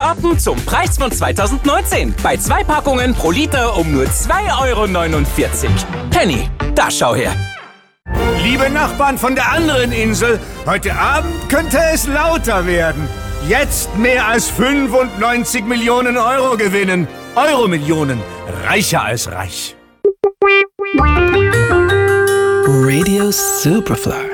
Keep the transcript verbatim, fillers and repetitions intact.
shoppen zum Preis von zweitausendneunzehn. Bei zwei Packungen pro Liter um nur zwei Euro neunundvierzig. Penny, da schau her. Liebe Nachbarn von der anderen Insel, heute Abend könnte es lauter werden. Jetzt mehr als fünfundneunzig Millionen Euro gewinnen. Euro-Millionen, reicher als reich. Radio Superfly.